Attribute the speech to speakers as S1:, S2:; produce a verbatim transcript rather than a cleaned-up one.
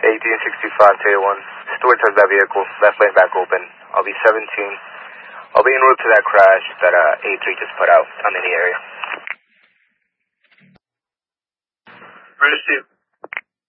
S1: eighteen sixty-five to A one. Steward towards that vehicle, left lane back open. I'll be seventeen. I'll be en route to that crash that uh, A three just put out. I'm in the area.
S2: British Steve.